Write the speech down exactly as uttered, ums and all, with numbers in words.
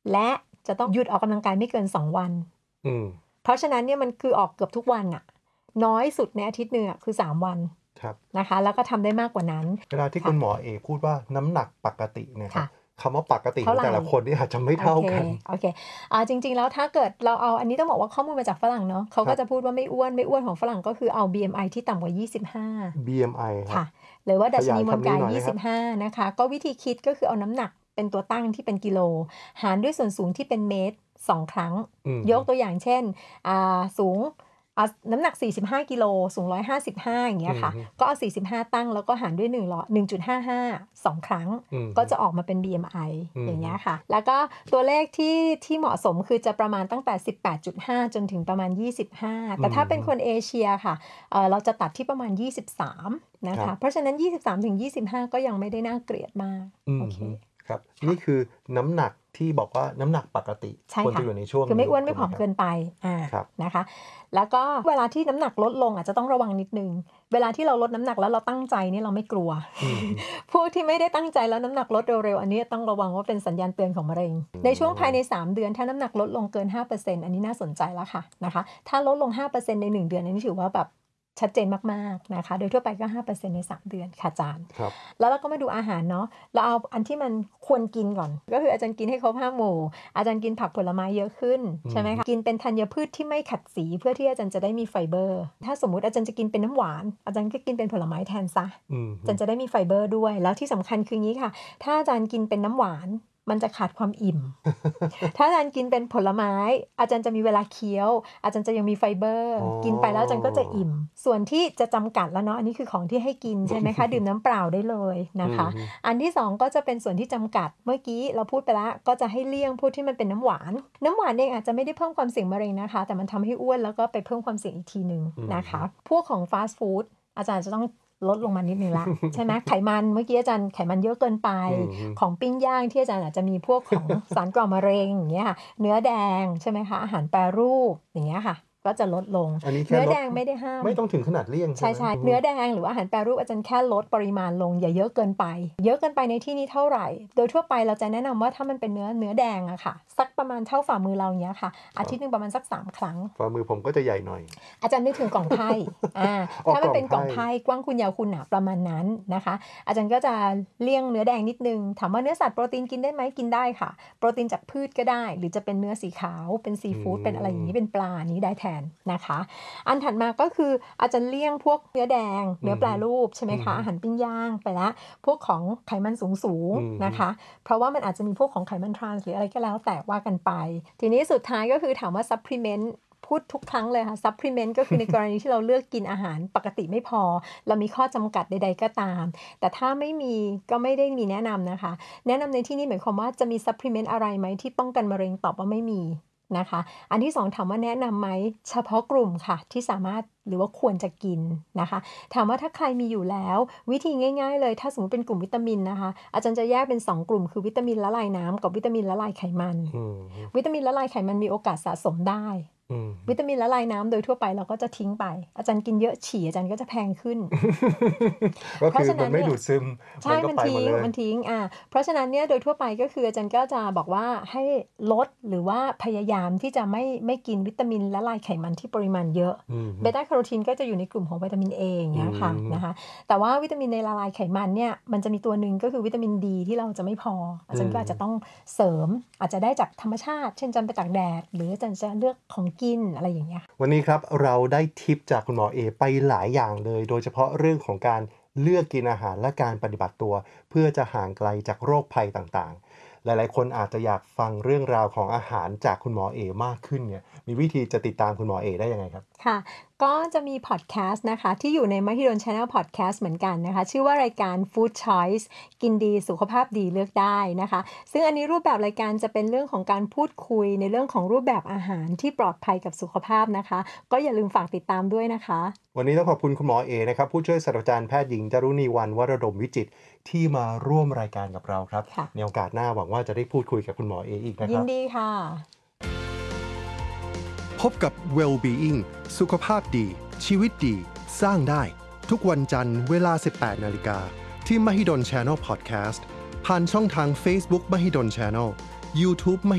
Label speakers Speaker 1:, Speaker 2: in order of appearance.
Speaker 1: และจะต้องหยุดออกกำลังกายไม่เกินสองวันเพราะฉะนั้นเนี่ยมันคือออกเกือบทุกวันอะน้อยสุดในอาทิตย์นึงคือสามวันนะคะแล้วก็ทำได้มากกว่านั้น
Speaker 2: เวลาที่คุณหมอเอพูดว่าน้ำหนักปกตินะครับคำว่าปกติของแต่ละคนนี่อาจจะไม่เท่ากัน
Speaker 1: โอเคอ่าจริงๆแล้วถ้าเกิดเราเอาอันนี้ต้องบอกว่าข้อมูลมาจากฝรั่งเนาะเขาก็จะพูดว่าไม่อ้วนไม่อ้วนของฝรั่งก็คือเอา บี เอ็ม ไอ ที่ต่ำกว่ายี่สิบห้า
Speaker 2: บี เอ็ม ไอ
Speaker 1: ค่ะหรือว่าดัชนีมวลกายยี่สิบห้านะคะก็วิธีคิดก็คือเอาน้ำหนักเป็นตัวตั้งที่เป็นกิโลหารด้วยส่วนสูงที่เป็นเมตรสองครั้งยกตัวอย่างเช่นอ่าสูงเอาน้ำหนักสี่สิบห้ากิโลสูงหนึ่งร้อยห้าสิบห้าอย่างเงี้ยค่ะก็เอาสี่สิบห้าตั้งแล้วก็หารด้วยหนึ่ง หนึ่งจุดห้าห้า สองครั้งก็จะออกมาเป็น บี เอ็ม ไอ อย่างเงี้ยค่ะแล้วก็ตัวเลขที่ที่เหมาะสมคือจะประมาณตั้งแต่ สิบแปดจุดห้า จนถึงประมาณยี่สิบห้าแต่ถ้าเป็นคนเอเชียค่ะเอ่อเราจะตัดที่ประมาณยี่สิบสามนะคะเพราะฉะนั้น ยี่สิบสามถึงยี่สิบห้า ก็ยังไม่ได้น่าเกลียดมากโอเค
Speaker 2: ครับนี่คือน้ำหนักที่บอกว่าน้ำหนักปกติควรจะอยู่ในช่วง
Speaker 1: คือไม่อ้วนไม่ผอมเกินไปอ่านะคะแล้วก็เวลาที่น้ำหนักลดลงอาจจะต้องระวังนิดนึงเวลาที่เราลดน้ำหนักแล้วเราตั้งใจนี่เราไม่กลัวพวกที่ไม่ได้ตั้งใจแล้วน้ำหนักลดเร็วๆอันนี้ต้องระวังว่าเป็นสัญญาณเตือนของมะเร็งในช่วงภายในสามเดือนถ้าน้ำหนักลดลงเกิน ห้าเปอร์เซ็นต์ อันนี้น่าสนใจแล้วค่ะนะคะถ้าลดลง ห้าเปอร์เซ็นต์ ในหนึ่งเดือนอันนี้ถือว่าแบบชัดเจนมากๆนะคะโดยทั่วไปก็ ห้าเปอร์เซ็นต์ ในสามเดือนค่ะอาจารย์แล้วเราก็มาดูอาหารเนาะเราเอาอันที่มันควรกินก่อนก็คืออาจารย์กินให้ครบห้าหมู่อาจารย์กินผักผลไม้เยอะขึ้นใช่ไหมคะกินเป็นธัญพืชที่ไม่ขัดสีเพื่อที่อาจารย์จะได้มีไฟเบอร์ถ้าสมมุติอาจารย์จะกินเป็นน้ำหวานอาจารย์ก็กินเป็นผลไม้แทนซะอาจารย์จะได้มีไฟเบอร์ด้วยแล้วที่สำคัญคืองี้ค่ะถ้าอาจารย์กินเป็นน้ำหวานมันจะขาดความอิ่ม ถ้าอาจารย์กินเป็นผลไม้อาจารย์จะมีเวลาเคี้ยวอาจารย์จะยังมีไฟเบอร์กินไปแล้วอาจารย์ก็จะอิ่มส่วนที่จะจำกัดแล้วเนาะอันนี้คือของที่ให้กินใช่ไหมคะ ดื่มน้ำเปล่าได้เลยนะคะอันที่สองก็จะเป็นส่วนที่จำกัดเมื่อกี้เราพูดไปแล้วก็จะให้เลี่ยงพวกที่มันเป็นน้ำหวานน้ำหวานเองอาจจะไม่ได้เพิ่มความเสี่ยงมะเร็งนะคะแต่มันทำให้อ้วนแล้วก็ไปเพิ่มความเสี่ยงอีกทีนึงนะคะพวกของฟาสต์ฟู้ดอาจารย์จะต้องลดลงมานิดนึงละใช่ไหมไขมันเมื่อกี้อาจารย์ไขมันเยอะเกินไปของปิ้งย่างที่อาจารย์อาจจะมีพวกของสารก่อมะเร็งอย่างเงี้ยค่ะเนื้อแดงใช่ไหมคะอาหารแปรรูปอย่างเงี้ยค่ะก็จะลดลงเนื้อแดงไม่ได้ห้าม
Speaker 2: ไม่ต้องถึงขนาดเลี่ยง
Speaker 1: ใช่ใช่เนื้อแดงหรืออาหารแปรรูปอาจารย์แค่ลดปริมาณลงอย่าเยอะเกินไปเยอะเกินไปในที่นี้เท่าไหร่โดยทั่วไปเราจะแนะนำว่าถ้ามันเป็นเนื้อเนื้อแดงอะค่ะสักประมาณเท่าฝ่ามือเราเนี้ยค่ะอาทิตย์นึงประมาณสักสามครั้ง
Speaker 2: ฝ่ามือผมก็จะใหญ่หน่อย
Speaker 1: อาจารย์นึกถึงกล่องไพ่อ่าถ้ามันเป็นกล่องไพ่กว้างคูณยาวคูณหนาประมาณนั้นนะคะอาจารย์ก็จะเลี่ยงเนื้อแดงนิดนึงถามว่าเนื้อสัตว์โปรตีนกินได้ไหมกินได้ค่ะโปรตีนจากพืชก็ได้หรือจะเป็นเนื้อสีขาวเป็นซีฟู้ดเป็นอะไรอย่างนี้เป็นปลานี้ได้แทนนะคะอันถัดมาก็คืออาจจะเลี่ยงพวกเนื้อแดงเนื้อแปรรูปใช่ไหมคะอาหารปิ้งย่างไปแล้วพวกของไขมันสูงๆนะคะเพราะว่ามันอาจจะมีพวกของไขมันทรานส์หรืออะไรก็แล้วแต่ว่ากันไปทีนี้สุดท้ายก็คือถามว่าซัพพลีเมนต์พูดทุกครั้งเลยค่ะซัพพลีเมนต์ก็คือในกรณีที่เราเลือกกินอาหารปกติไม่พอเรามีข้อจำกัดใดๆก็ตามแต่ถ้าไม่มีก็ไม่ได้มีแนะนำนะคะแนะนำในที่นี้หมายความว่าจะมีซัพพลีเมนต์อะไรไหมที่ป้องกันมะเร็งตอบว่าไม่มีนะคะอันที่สองถามว่าแนะนำไหมเฉพาะกลุ่มค่ะที่สามารถหรือว่าควรจะกินนะคะถามว่าถ้าใครมีอยู่แล้ววิธีง่ายๆเลยถ้าสมมติเป็นกลุ่มวิตามินนะคะอาจารย์จะแยกเป็นสองกลุ่มคือวิตามินละลายน้ำกับวิตามินละลายไขมันวิตามินละลายไขมันมีโอกาสสะสมได้วิตามินละลายน้ำโดยทั่วไปเราก็จะทิ้งไปอาจารย์กินเยอะฉี่อาจารย์ก็จะแพงขึ้น
Speaker 2: เพราะฉะนั้นไม่ดูดซึม
Speaker 1: ใช่มันทิ้งมันทิ้งอ่าเพราะฉะนั้นเนี่ยโดยทั่วไปก็คืออาจารย์ก็จะบอกว่าให้ลดหรือว่าพยายามที่จะไม่ไม่กินวิตามินละลายไขมันที่ปริมาณเยอะเบต้าแคโรทีนก็จะอยู่ในกลุ่มของวิตามิน A อย่างเงี้ยค่ะนะคะแต่ว่าวิตามินในละลายไขมันเนี่ยมันจะมีตัวหนึ่งก็คือวิตามินดีที่เราจะไม่พออาจารย์ก็อาจจะต้องเสริมอาจจะได้จากธรรมชาติเช่นอาจารย์ไปตากแดดหรืออาจารย์จะเลือกของกินอะไรอย่างเงี้ย
Speaker 2: วันนี้ครับเราได้ทิปจากคุณหมอเอไปหลายอย่างเลยโดยเฉพาะเรื่องของการเลือกกินอาหารและการปฏิบัติตัวเพื่อจะห่างไกลจากโรคภัยต่างๆหลายๆคนอาจจะอยากฟังเรื่องราวของอาหารจากคุณหมอเอมากขึ้นเนี่ยมีวิธีจะติดตามคุณหมอเอได้ยังไงครับ
Speaker 1: ค่ะก็จะมีพอดแคสต์นะคะที่อยู่ใน Mahidol Channel Podcast เหมือนกันนะคะชื่อว่ารายการ Food Choice กินดีสุขภาพดีเลือกได้นะคะซึ่งอันนี้รูปแบบรายการจะเป็นเรื่องของการพูดคุยในเรื่องของรูปแบบอาหารที่ปลอดภัยกับสุขภาพนะคะก็อย่าลืมฝากติดตามด้วยนะคะ
Speaker 2: วันนี้ต้องขอบคุณคุณหมอเอนะครับผู้ช่วยศาสตราจารย์แพทย์หญิงจารุณีวรรณวรดมวิจิตรที่มาร่วมรายการกับเราครับในโอกาสหน้าหวังว่าจะได้พูดคุยกับคุณหมอเออีกนะครับ
Speaker 1: ยินดีค่ะ
Speaker 2: พบกับ Well-being สุขภาพดีชีวิตดีสร้างได้ทุกวันจันทร์เวลา สิบแปดนาฬิกา นที่ Mahidol Channel Podcast ผ่านช่องทาง Facebook Mahidol Channel YouTube